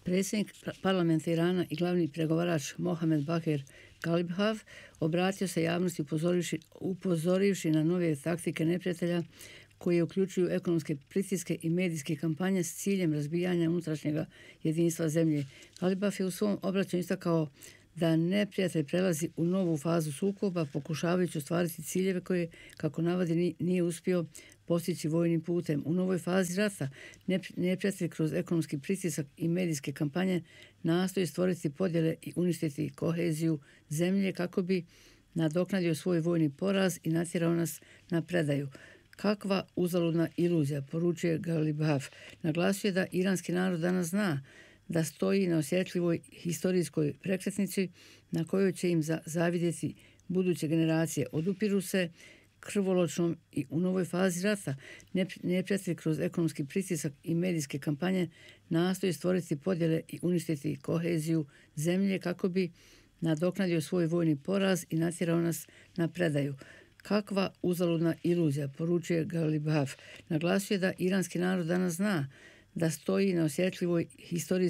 Predsjednik parlamenta Irana i glavni pregovarač Mohamed Bagher Ghalibaf obratio se javnosti upozorivši na nove taktike neprijatelja koje uključuju ekonomske pritiske i medijske kampanje s ciljem razbijanja unutrašnjega jedinstva zemlje. Ghalibaf je u svom obraćanju istakao da neprijatelj prelazi u novu fazu sukoba pokušavajući ostvariti ciljeve koje, kako navodi, nije uspio postići vojnim putem. U novoj fazi rata neprijatelj kroz ekonomski pritisak i medijske kampanje nastoji stvoriti podjele i uništiti koheziju zemlje kako bi nadoknadio svoj vojni poraz i natjerao nas na predaju. Kakva uzaludna iluzija, poručuje Ghalibaf. Naglasio je da iranski narod danas zna da stoji na osjetljivoj historijskoj prekretnici na kojoj će im zavidjeti buduće generacije. Odupiru se krvoločnom i u novoj fazi rata neprijatelj kroz ekonomski pritisak i medijske kampanje nastoji stvoriti podjele i uništiti koheziju zemlje kako bi nadoknadio svoj vojni poraz i natjerao nas na predaju. Kakva uzaludna iluzija, poručuje Ghalibaf. Naglasio je da iranski narod danas zna da stoji na osjetljivoj historijskoj